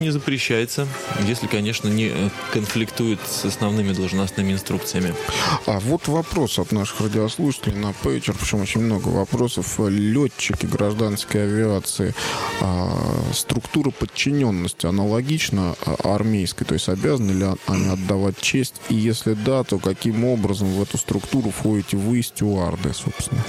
Не запрещается, если, конечно, не конфликтует с основными должностными инструкциями. А вот вопрос от наших радиослушателей на пейджер, причем очень много вопросов. Летчики гражданской авиации, структура подчиненности аналогична армейской? То есть обязаны ли они отдавать честь? И если да, то каким образом в эту структуру входите вы, стюарды, собственно?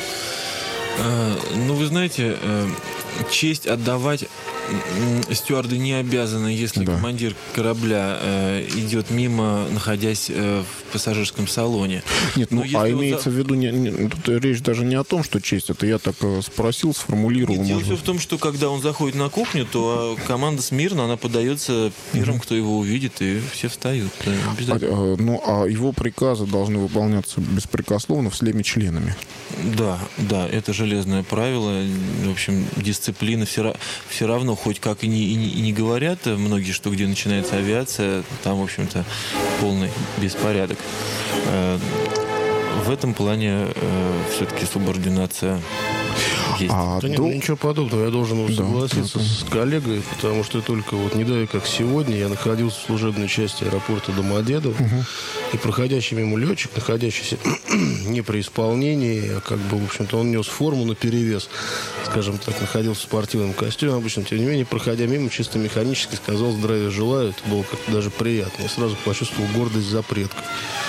Ну, вы знаете, честь отдавать стюарды не обязаны, если командир корабля идет мимо, находясь в пассажирском салоне. Нет, ну, имеется в виду, тут речь даже не о том, что честь, это я так спросил, сформулировал. Дело все в том, что когда он заходит на кухню, то команда смирно, она подается первым, кто его увидит, и все встают. А его приказы должны выполняться беспрекословно всеми членами. Да, это железное правило. В общем, дисциплина все равно, хоть как и не говорят многие, что где начинается авиация, там, в общем-то, полный беспорядок. В этом плане все-таки субординация есть. Ничего подобного. Я должен согласиться с коллегой, потому что только не далее, как сегодня, я находился в служебной части аэропорта Домодедово, и проходящий мимо летчик, находящийся не при исполнении, а в общем-то, он нес форму наперевес, скажем так, находился в спортивном костюме обычно, тем не менее, проходя мимо, чисто механически сказал «здравия желаю», это было как-то даже приятно. Я сразу почувствовал гордость за предков.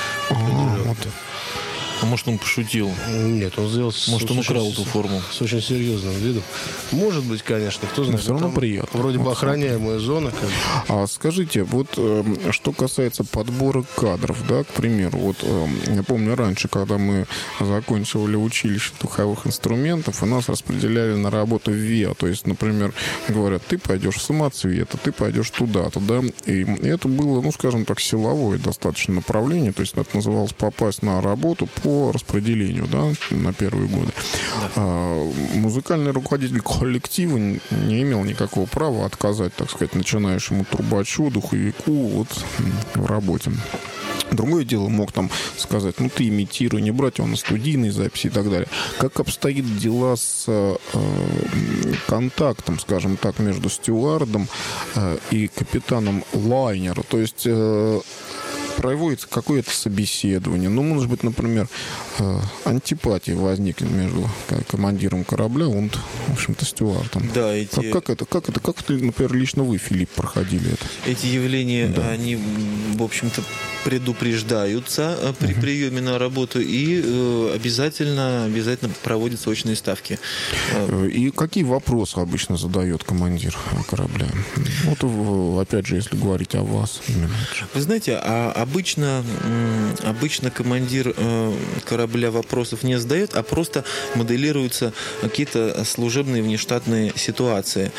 А может, он пошутил? Нет, он сделал... Может, он украл эту форму? С очень серьезным видом. Может быть, конечно, кто знает. Но все равно приятно. Вроде бы охраняемая зона. Скажите, что касается подбора кадров, к примеру, я помню раньше, когда мы заканчивали училище духовых инструментов, и нас распределяли на работу в ВИА. То есть, например, говорят, ты пойдешь в самоцвет, а ты пойдешь туда-то, И это было, скажем так, силовое достаточно направление. То есть, это называлось попасть на работу по распределению, на первые годы. Музыкальный руководитель коллектива не имел никакого права отказать, так сказать, начинающему трубачу, духовику в работе. Другое дело, мог сказать, ты имитируй, не брать его на студийные записи и так далее. Как обстоит дела с контактом, скажем так, между стюардом и капитаном лайнера? То есть проводится какое-то собеседование. Может быть, например, антипатия возникнет между командиром корабля и, в общем-то, стюардом. Да, как, например, лично вы, Филипп, проходили это? Эти явления, они, в общем-то, предупреждаются при приеме на работу, и обязательно проводятся очные ставки. И какие вопросы обычно задает командир корабля? Опять же, если говорить о вас. Вы знаете, обычно командир корабля вопросов не задает, а просто моделируются какие-то служебные внештатные ситуации.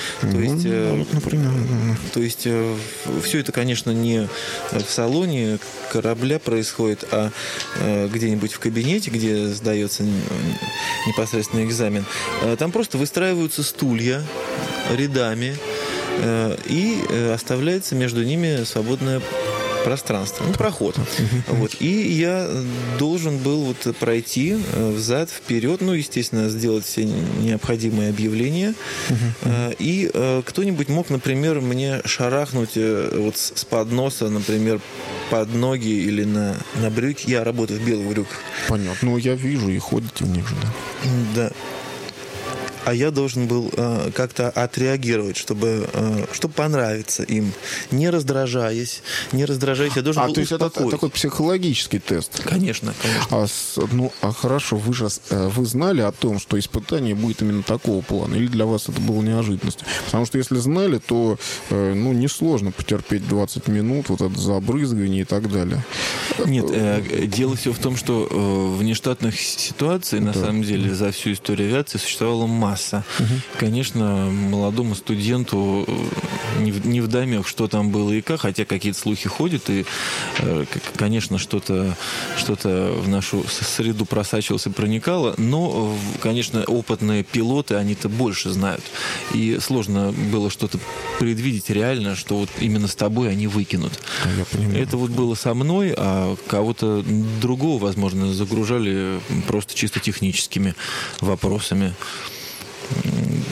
То есть все это, конечно, не в салоне корабля происходит, а где-нибудь в кабинете, где сдается непосредственно экзамен. Там просто выстраиваются стулья рядами, и оставляется между ними свободное пространство, проход. И я должен был пройти взад-вперед, естественно, сделать все необходимые объявления. И кто-нибудь мог, например, мне шарахнуть с подноса, например, под ноги или на брюки. Я работаю в белых брюках. Понятно. Я вижу, и ходите в них же, Да. А я должен был как-то отреагировать, чтобы понравиться им, не раздражаясь. Я должен был то есть успокоить. это такой психологический тест? Конечно. Хорошо. Вы знали о том, что испытание будет именно такого плана? Или для вас это было неожиданностью? Потому что если знали, то несложно потерпеть 20 минут, это забрызгивание и так далее. Нет, дело все в том, что внештатных ситуаций, на самом деле, за всю историю авиации существовало масса. Конечно, молодому студенту невдомек, что там было и как, хотя какие-то слухи ходят, и, конечно, что-то в нашу среду просачивалось и проникало, но, конечно, опытные пилоты, они-то больше знают. И сложно было что-то предвидеть реально, что именно с тобой они выкинут. Это было со мной, а кого-то другого, возможно, загружали просто чисто техническими вопросами.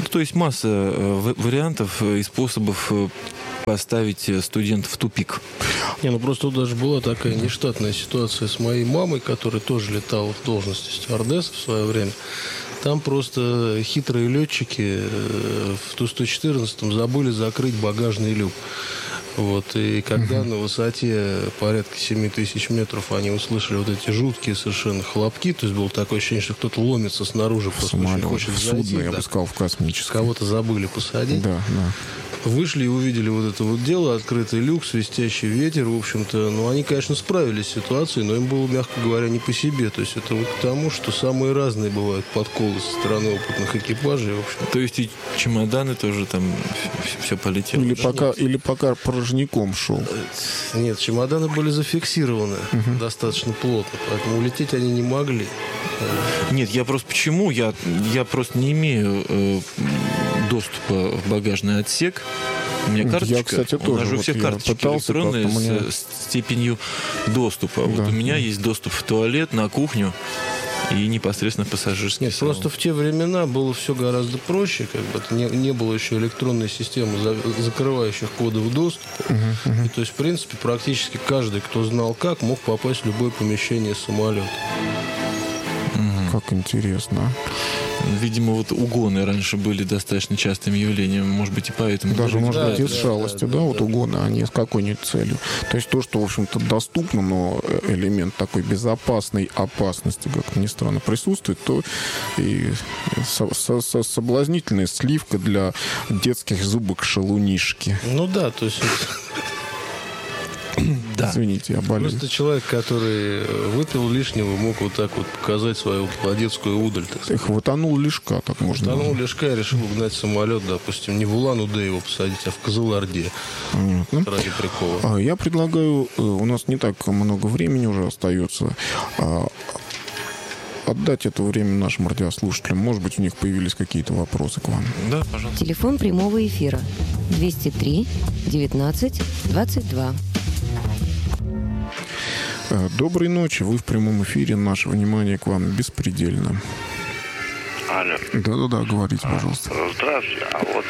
то есть масса вариантов и способов поставить студентов в тупик. Не, ну просто тут даже была такая нештатная ситуация с моей мамой, которая тоже летала в должности стюардессы в свое время. Там просто хитрые летчики в Ту-114 забыли закрыть багажный люк. Вот, и когда на высоте порядка 7000 метров они услышали вот эти жуткие совершенно хлопки, то есть было такое ощущение, что кто-то ломится снаружи, просто очень хочет зайти. Судно, я бы сказал, в космическое. Кого-то забыли посадить. Да, да. Вышли и увидели вот это вот дело, открытый люк, свистящий ветер, в общем-то, ну, они, конечно, справились с ситуацией, но им было, мягко говоря, не по себе. То есть это вот к тому, что самые разные бывают подколы со стороны опытных экипажей, в общем. То есть и чемоданы тоже там все полетело. Или пока порожняком шел. Нет, чемоданы были зафиксированы достаточно плотно, поэтому улететь они не могли. Нет, я просто почему? Я просто не имею доступа в багажный отсек. У меня карточка. Я, кстати, тоже. У нас же у всех карточки электронные с степенью доступа. Да. Вот у меня есть доступ в туалет, на кухню и непосредственно в пассажирский Нет, салон. просто в те времена было все гораздо проще. Как бы, не было еще электронной системы, закрывающих кодов доступа. И, то есть, в принципе, практически каждый, кто знал как, мог попасть в любое помещение самолета. Как интересно. Видимо, вот угоны раньше были достаточно частым явлением. Может быть, и поэтому... Даже, может быть, из шалости, да, вот угоны, а не с какой-нибудь целью. То есть то, что, в общем-то, доступно, но элемент такой безопасной опасности, как ни странно, присутствует, то и соблазнительная сливка для детских зубок шалунишки. Ну да, то есть... Да. Извините, я болею. Просто человек, который выпил лишнего, мог вот так вот показать свою молодецкую удаль. Их вытонул лишка, так можно. Вытонул лишка и решил угнать самолет, допустим, не в Улан-Удэ его посадить, а в Кызылорде. Понятно. Ради прикола. Я предлагаю, у нас не так много времени уже остается, отдать это время нашим радиослушателям. Может быть, у них появились какие-то вопросы к вам. Да, пожалуйста. Телефон прямого эфира 203 19 22. Доброй ночи. Вы в прямом эфире. Наше внимание к вам беспредельно. Алло. Да-да-да, говорите, пожалуйста. Здравствуйте. А вот...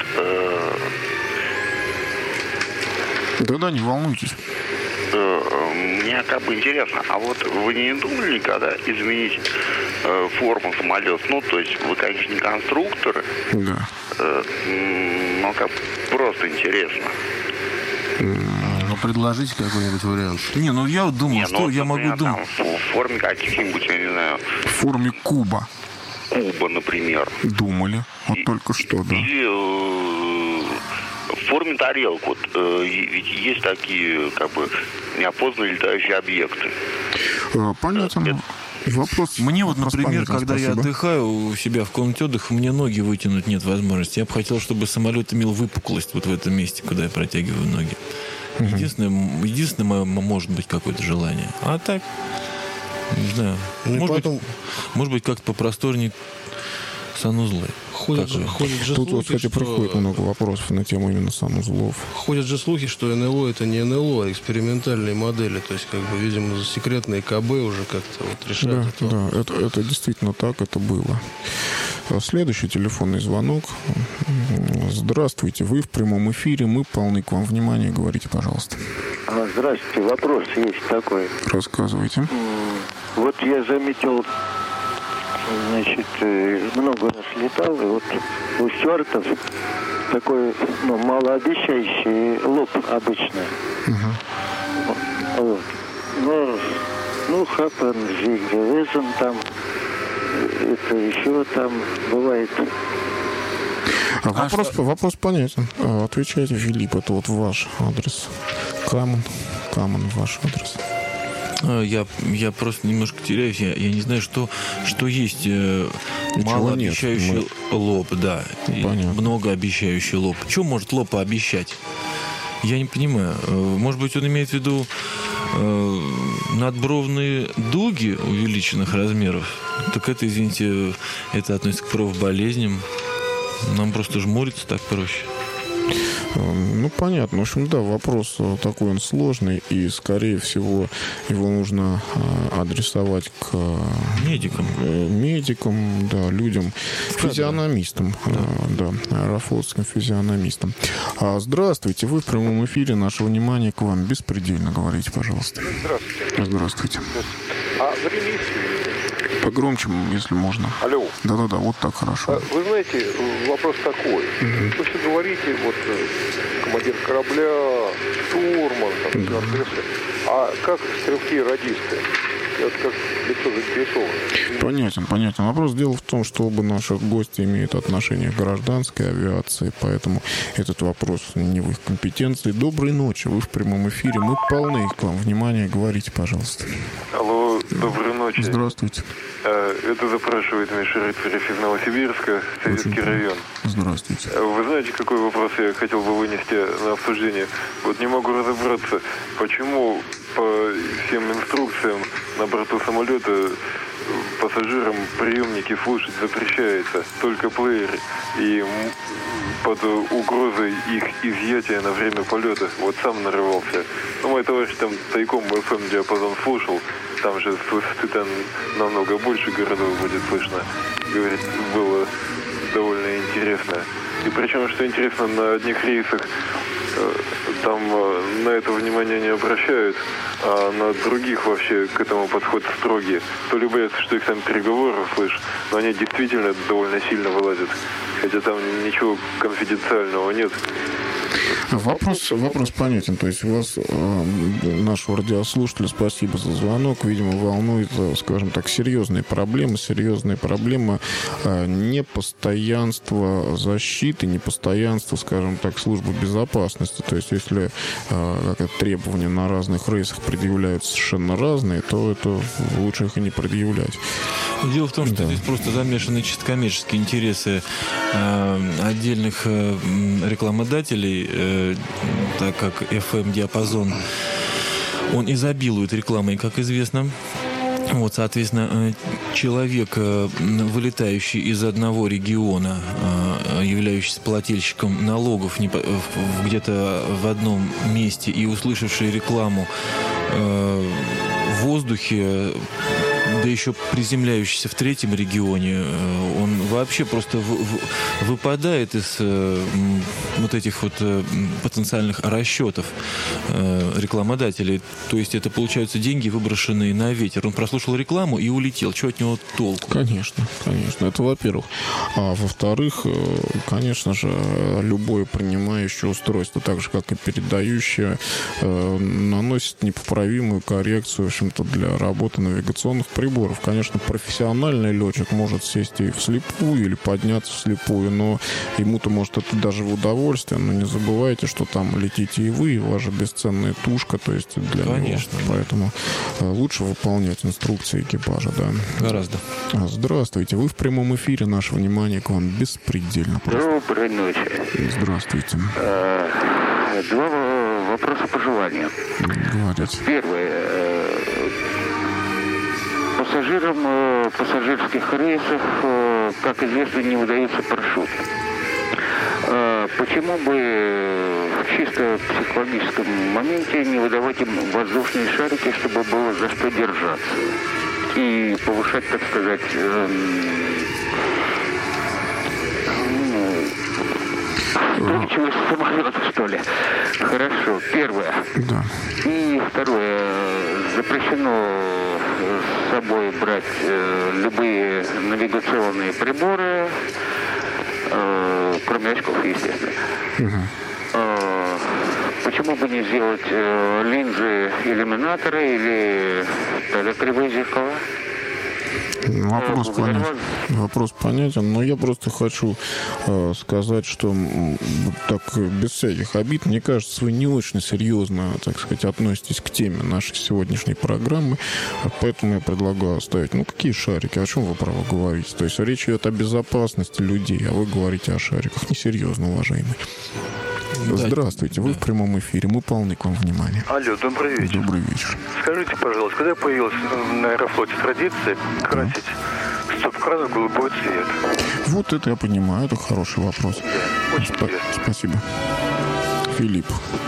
Да-да, не волнуйтесь. Мне как бы интересно, а вот вы не думали никогда изменить форму самолета? Ну, то есть вы, конечно, не конструкторы. Да. Но как просто интересно. Ну, предложите какой-нибудь вариант. Не, ну я думал, что я могу думать. В форме каких-нибудь, я не знаю... В форме куба. Куба, например. Думали. Вот только что, да. Или в форме тарелок. Вот, ведь есть такие, как бы, неопознанные летающие объекты. Понятно. Вопрос. Мне вот, например, когда спасибо. я отдыхаю у себя в комнате отдыха, мне ноги вытянуть нет возможности. Я бы хотел, чтобы самолет имел выпуклость вот в этом месте, куда я протягиваю ноги. Единственное мое, может быть, какое-то желание. А так, не знаю. Может быть, как-то попросторнее санузлы. Ходят же Тут, слухи, кстати, приходит много вопросов на тему именно санузлов. Ходят же слухи, что НЛО это не НЛО, а экспериментальные модели. То есть, как бы, видимо, секретные КБ уже как-то вот решают. Да, это действительно так, это было. Следующий телефонный звонок. Здравствуйте, вы в прямом эфире, мы полны к вам внимания. Говорите, пожалуйста. Здравствуйте, вопрос есть такой. Рассказывайте. Вот я заметил, значит, много раз летал, и вот у стюардов такой, малообещающий лоб обычно. Вот. Ну, хапан, зигзавезен там, это еще там бывает. Вопрос понятен. Отвечайте, Филипп, это вот ваш адрес. Камон, ваш адрес. Я просто немножко теряюсь. Я не знаю, что есть малообещающий лоб, да. Многообещающий лоб. Что может лоб пообещать? Я не понимаю. Может быть, он имеет в виду надбровные дуги увеличенных размеров? Так это, извините, это относится к профболезням. Нам просто жмуриться так проще. Ну, понятно. В общем, да, вопрос такой он сложный, и, скорее всего, его нужно адресовать к медикам, да, людям, физиономистам, да, аэрофлотским физиономистам. Здравствуйте, вы в прямом эфире, наше внимание к вам беспредельно. Говорите, пожалуйста. Здравствуйте. Время есть? Погромче, если можно. Алло. Да-да-да, вот так хорошо. Вы знаете, вопрос такой. Вы все говорите, вот, командир корабля, штурман, там, а как стрелки и радисты? Это как лицо заинтересовано. Понятен. Вопрос. Дело в том, что оба наших гостя имеют отношение к гражданской авиации, поэтому этот вопрос не в их компетенции. Доброй ночи, вы в прямом эфире. Мы полны к вам внимания. Говорите, пожалуйста. Алло, доброй ночи. Здравствуйте. Это запрашивает Миша Рыцарев из Новосибирска, Советский район. Здравствуйте. Вы знаете, какой вопрос я хотел бы вынести на обсуждение? Вот не могу разобраться, почему по всем инструкциям на борту самолета пассажирам приемники слушать запрещается, только плееры. И под угрозой их изъятия на время полета вот сам нарывался. Ну, мой товарищ там тайком FM-диапазон слушал. Там же с высоты там намного больше городов будет слышно. Говорит, было довольно интересно. И причем, что интересно, на одних рейсах там на это внимание не обращают, а на других вообще к этому подход строгий. То ли боятся, что их там переговоры услышат, но они действительно довольно сильно вылазят. Хотя там ничего конфиденциального нет. Вопрос понятен. То есть вас, нашего радиослушателя, спасибо за звонок. Видимо, волнует, скажем так, серьезные проблемы непостоянства защиты, непостоянства, скажем так, службы безопасности. То есть если требования на разных рейсах предъявляются совершенно разные, то это лучше их и не предъявлять. Дело в том, что здесь просто замешаны чисто коммерческие интересы отдельных рекламодателей, так как FM-диапазон, он изобилует рекламой, как известно. Вот, соответственно, человек, вылетающий из одного региона, являющийся плательщиком налогов где-то в одном месте и услышавший рекламу в воздухе, да еще приземляющийся в третьем регионе, он вообще просто выпадает из вот этих вот потенциальных расчетов рекламодателей. То есть это, получаются, деньги, выброшенные на ветер. Он прослушал рекламу и улетел. Что от него толку? Конечно. Это во-первых. А во-вторых, конечно же, любое принимающее устройство, так же, как и передающее, наносит непоправимую коррекцию, в общем-то, для работы навигационных приборов. Конечно, профессиональный летчик может сесть и вслепую или подняться вслепую, но ему-то, может, это даже в удовольствие. Но не забывайте, что там летите и вы, и ваша бесценная тушка, то есть для него. Поэтому лучше выполнять инструкции экипажа, да. Гораздо. Здравствуйте. Вы в прямом эфире. Наше внимание к вам беспредельно просто. Доброй ночи. Здравствуйте. Два вопроса пожелания. Говорите. Первое. Пассажирам пассажирских рейсов, как известно, не выдаются парашюты. Почему бы в чисто психологическом моменте не выдавать им воздушные шарики, чтобы было за что держаться? И повышать, так сказать, устойчивость самолета, что ли. Хорошо. Первое. Да. И второе. Запрещено с собой брать любые навигационные приборы, кроме очков, естественно. Почему бы не сделать линзы иллюминаторы или тогда кривые зеркала? Вопрос понятен, но я просто хочу сказать, что так, без всяких обид, мне кажется, вы не очень серьезно, так сказать, относитесь к теме нашей сегодняшней программы, поэтому я предлагаю оставить. Какие шарики? О чем вы право говорите? То есть речь идет о безопасности людей, а вы говорите о шариках. Несерьезно, уважаемый. Здравствуйте, вы в прямом эфире, мы полны к вам внимания. Алло, добрый вечер. Добрый вечер. Скажите, пожалуйста, когда появилась на Аэрофлоте традиция красить стоп-кран в голубой цвет? Вот это я понимаю, это хороший вопрос. Да, очень интересно. Спасибо. Филипп?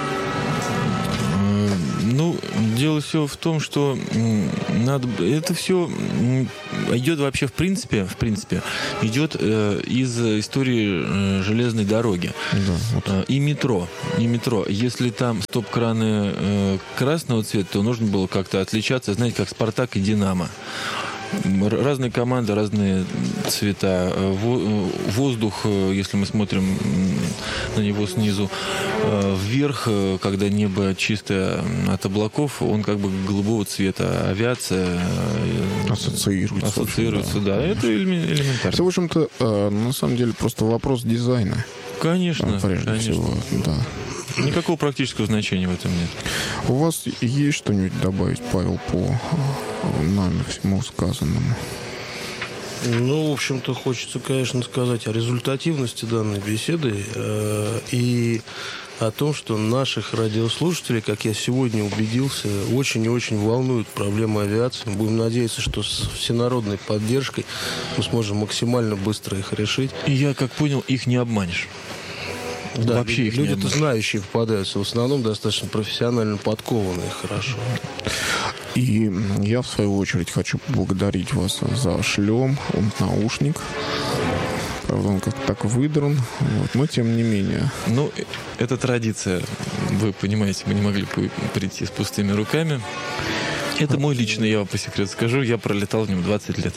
Ну, дело все в том, что это все идет вообще в принципе, идет из истории железной дороги. Да, вот. И метро. Если там стоп-краны красного цвета, то нужно было как-то отличаться, знаете, как «Спартак» и «Динамо». Разные команды, разные цвета. Воздух, если мы смотрим на него снизу вверх, когда небо чистое от облаков, он как бы голубого цвета. Авиация ассоциируется, да. Это элементарно. Это, в общем-то, на самом деле просто вопрос дизайна. Конечно, прежде всего, да. Никакого практического значения в этом нет. У вас есть что-нибудь добавить, Павел, по нами всему сказанному? Ну, в общем-то, хочется, конечно, сказать о результативности данной беседы и о том, что наших радиослушателей, как я сегодня убедился, очень и очень волнуют проблемы авиации. Будем надеяться, что с всенародной поддержкой мы сможем максимально быстро их решить. И я, как понял, их не обманешь. Да, вообще их люди-то знающие попадаются, в основном достаточно профессионально подкованные, хорошо. И я, в свою очередь, хочу поблагодарить вас за шлем, наушник. Правда, он как-то так выдран, вот, но тем не менее. Ну, это традиция. Вы понимаете, мы не могли прийти с пустыми руками. Это мой личный, я вам по секрету скажу, я пролетал в нем 20 лет.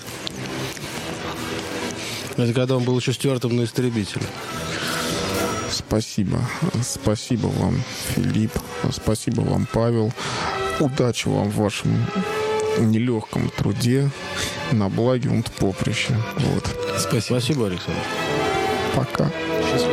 Это когда он был еще стюартом на истребителе. Спасибо. Спасибо вам, Филипп. Спасибо вам, Павел. Удачи вам в вашем нелегком труде на благе поприще. Вот. Спасибо, Александр. Пока. Счастливо.